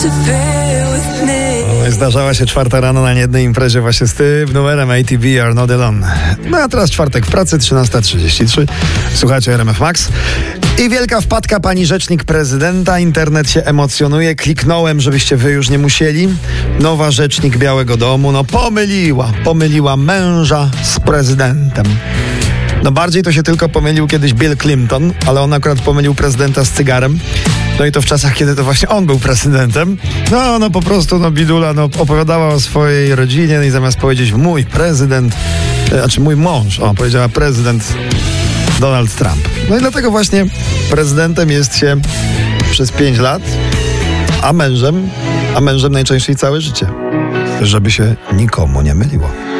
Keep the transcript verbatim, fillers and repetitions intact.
Zdarzała się czwarta rano na niejednej imprezie właśnie z tym numerem A T B Are Not Alone. No a teraz czwartek w pracy, trzynasta trzydzieści trzy. Słuchajcie R M F Max. I wielka wpadka pani rzecznik prezydenta. Internet się emocjonuje. Kliknąłem, żebyście wy już nie musieli. Nowa rzecznik Białego Domu. No pomyliła. Pomyliła męża z prezydentem. No bardziej to się tylko pomylił kiedyś Bill Clinton, ale on akurat pomylił prezydenta z cygarem. No i to w czasach, kiedy to właśnie on był prezydentem. No, no po prostu, no bidula, no opowiadała o swojej rodzinie, no i zamiast powiedzieć mój prezydent, znaczy mój mąż, o, powiedziała prezydent Donald Trump. No i dlatego właśnie prezydentem jest się przez pięć lat, a mężem, a mężem najczęściej całe życie. Żeby się nikomu nie myliło.